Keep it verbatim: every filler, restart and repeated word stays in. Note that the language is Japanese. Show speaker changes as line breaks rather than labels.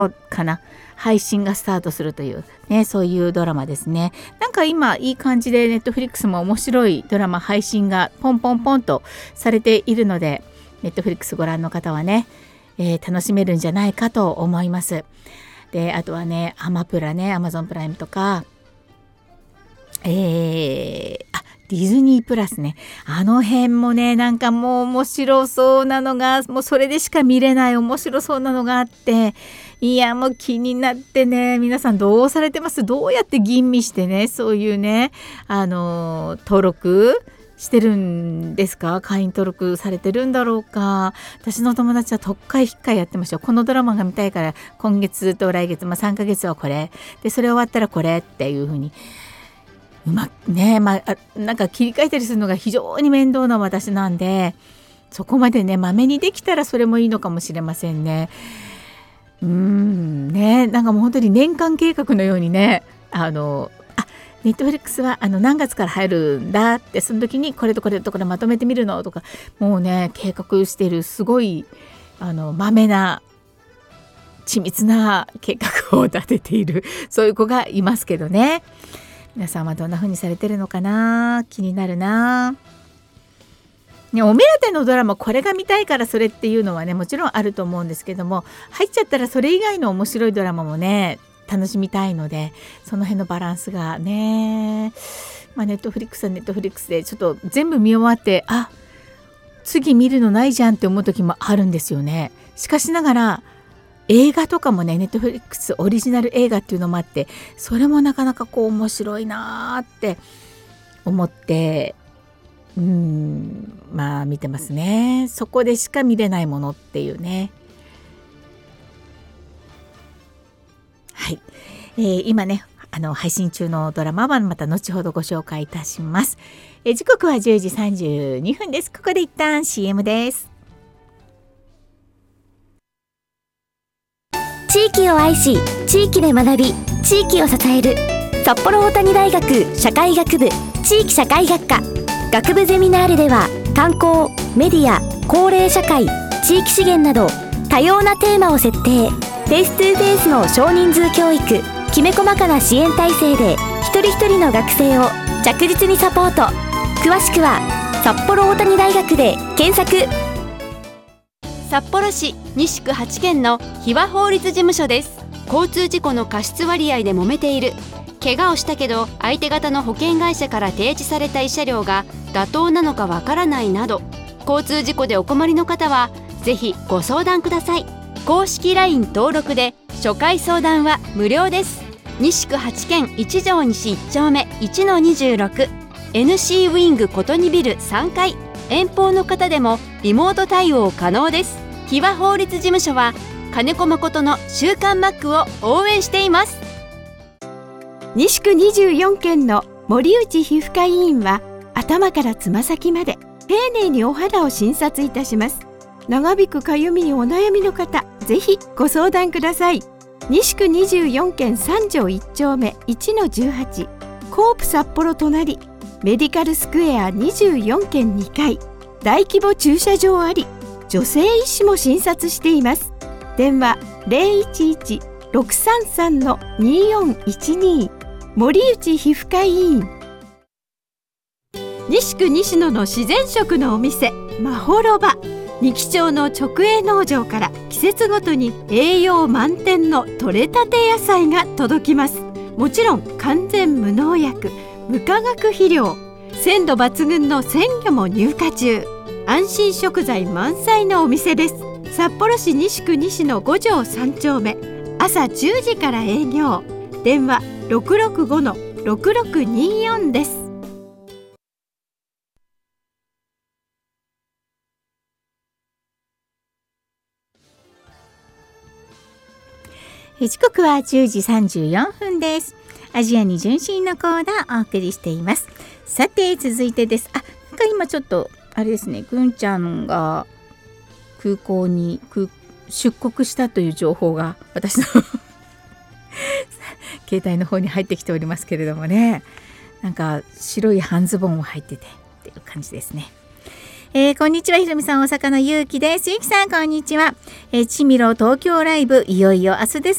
かな配信がスタートするというね、そういうドラマですね。なんか今いい感じでネットフリックスも面白いドラマ配信がポンポンポンとされているので、ネットフリックスご覧の方はね、えー、楽しめるんじゃないかと思います。で、あとはね、アマプラね、アマゾンプライムとか、えー、あディズニープラスね、あの辺もね、なんかもう面白そうなのが、もうそれでしか見れない面白そうなのがあって、いやもう気になってね、皆さんどうされてます？どうやって吟味してね、そういうね、あの登録してるんですか？会員登録されてるんだろうか。私の友達は特会引っかいやってましたよ。このドラマが見たいから今月と来月、まあ、さんかげつはこれで、それ終わったらこれっていう風にうまくね、まあ、なんか切り替えたりするのが非常に面倒な私なんで、そこまでねまめにできたらそれもいいのかもしれませんね。うーんね、なんかもう本当に年間計画のようにね、あのあネットフリックスはあの何月から入るんだって、その時にこれとこれとこれまとめてみるのとか、もうね計画してる、すごいあのまめな緻密な計画を立てているそういう子がいますけどね。皆さんはどんな風にされてるのかな、気になるな、ね、お目当てのドラマこれが見たいからそれっていうのはねもちろんあると思うんですけども、入っちゃったらそれ以外の面白いドラマもね楽しみたいので、その辺のバランスがね、まあ、ネットフリックスはネットフリックスでちょっと全部見終わって、あ次見るのないじゃんって思う時もあるんですよね。しかしながら映画とかもね、ネットフリックスオリジナル映画っていうのもあって、それもなかなかこう面白いなって思って、うーんまあ見てますね。そこでしか見れないものっていうね。はい、えー、今ねあの配信中のドラマはまた後ほどご紹介いたします。えー、時刻はじゅうじさんじゅうにふんです。ここで一旦 シーエム です。
地域を愛し地域で学び地域を支える札幌大谷大学社会学部地域社会学科学部ゼミナールでは、観光、メディア、高齢社会、地域資源など多様なテーマを設定。フェイストゥーフェイスの少人数教育、きめ細かな支援体制で一人一人の学生を着実にサポート。詳しくは札幌大谷大学で検索。
札幌市西区はちけんの日和法律事務所です。交通事故の過失割合で揉めている、怪我をしたけど相手方の保険会社から提示された慰謝料が妥当なのかわからないなど、交通事故でお困りの方はぜひご相談ください。公式 ライン 登録で初回相談は無料です。西区はちけん一条西いち丁目 いちのにじゅうろく エヌシー ウィングことにビルさんがい、遠方の方でもリモート対応可能です。日和法律事務所は金子誠の週刊マックを応援しています。
西区にじゅうよんけんの森内皮膚科医院は、頭からつま先まで丁寧にお肌を診察いたします。長引くかゆみにお悩みの方、ぜひご相談ください。西区にじゅうよんけんさん条いち丁目 いちのじゅうはち コープ札幌隣、メディカルスクエアにじゅうよんけんにかい、大規模駐車場あり、女性医師も診察しています。電話 ゼロいちいち ろくさんさん によんいちに、森内皮膚科医院。西区西野の自然食のお店まほろば、二木町の直営農場から季節ごとに栄養満点の採れたて野菜が届きます。もちろん完全無農薬無化学肥料、鮮度抜群の鮮魚も入荷中。安心食材満載のお店です。札幌市西区西野ご条さん丁目、朝じゅうじから営業。電話 ろくろくごのろくろくによん です。
時刻はじゅうじさんじゅうよんふんです。アジアに純真のコーナーお送りしています。さて続いてです。あ、なんか今ちょっとあれですね、ぐんちゃんが空港に空出国したという情報が私の携帯の方に入ってきておりますけれどもね、なんか白い半ズボンを履いててっていう感じですね。 えー、こんにちは、ひろみさん、大阪のゆうきです。ゆうきさん、こんにちは。えー、ちみろ東京ライブ、いよいよ明日です